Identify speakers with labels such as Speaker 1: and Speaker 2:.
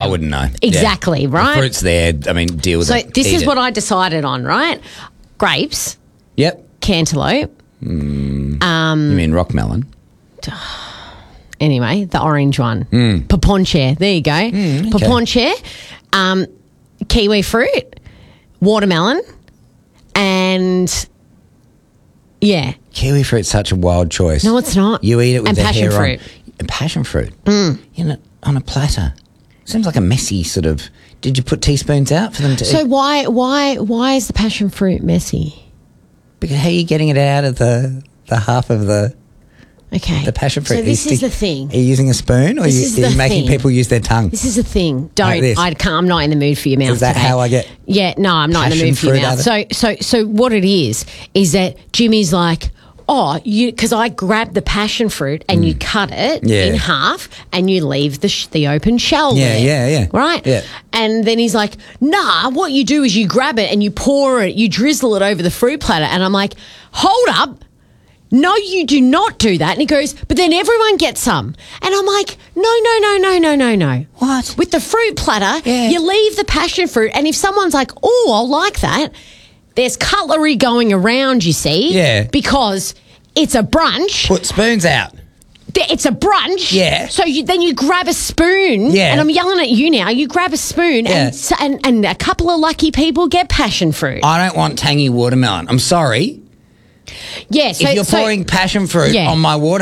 Speaker 1: wouldn't know.
Speaker 2: Exactly, right?
Speaker 1: The fruit's there. I mean, deal with
Speaker 2: So
Speaker 1: it.
Speaker 2: this
Speaker 1: Eat
Speaker 2: is
Speaker 1: it.
Speaker 2: what I decided on, right? Grapes,
Speaker 1: Yep.
Speaker 2: cantaloupe.
Speaker 1: You mean rock melon?
Speaker 2: Anyway, the orange one. Paponche. There you go.
Speaker 1: okay.
Speaker 2: Paponche, kiwi fruit, watermelon, and yeah.
Speaker 1: Kiwi fruit's such a wild choice.
Speaker 2: No, it's not.
Speaker 1: You eat it with
Speaker 2: and
Speaker 1: the
Speaker 2: passion
Speaker 1: hair
Speaker 2: fruit.
Speaker 1: on. And passion fruit. You know, on a platter. Seems like a messy sort of. Did you put teaspoons out for them to
Speaker 2: So
Speaker 1: eat?
Speaker 2: why is the passion fruit messy?
Speaker 1: Because how are you getting it out of the half of the passion fruit?
Speaker 2: So this is the thing.
Speaker 1: Are you using a spoon or are
Speaker 2: This
Speaker 1: you
Speaker 2: is the
Speaker 1: making
Speaker 2: thing.
Speaker 1: people use their tongue?
Speaker 2: This is the thing.
Speaker 1: Like this.
Speaker 2: I'm not in the mood for your mouth.
Speaker 1: Is that
Speaker 2: today.
Speaker 1: how I get
Speaker 2: Yeah, no, I'm not in the
Speaker 1: passion
Speaker 2: mood for your
Speaker 1: fruit
Speaker 2: mouth.
Speaker 1: out of
Speaker 2: So what it is that Jimmy's like, because I grab the passion fruit and you cut it
Speaker 1: Yeah.
Speaker 2: in half and you leave the open shell
Speaker 1: Yeah,
Speaker 2: there.
Speaker 1: yeah.
Speaker 2: Right?
Speaker 1: Yeah.
Speaker 2: And then he's like, nah, what you do is you grab it and you pour it, you drizzle it over the fruit platter. And I'm like, hold up. No, you do not do that. And he goes, but then everyone gets some. And I'm like, no.
Speaker 1: What?
Speaker 2: With the fruit platter,
Speaker 1: Yeah.
Speaker 2: you leave the passion fruit. And if someone's like, oh, I'll like that, there's cutlery going around, you see.
Speaker 1: Yeah.
Speaker 2: Because it's a brunch.
Speaker 1: Put spoons out.
Speaker 2: It's a brunch.
Speaker 1: Yeah.
Speaker 2: So then you grab a spoon.
Speaker 1: Yeah.
Speaker 2: And I'm yelling at you now. You grab a spoon
Speaker 1: Yeah.
Speaker 2: and a couple of lucky people get passion fruit.
Speaker 1: I don't want tangy watermelon. I'm sorry.
Speaker 2: Yeah. So,
Speaker 1: If you're pouring passion fruit
Speaker 2: Yeah.
Speaker 1: on my water.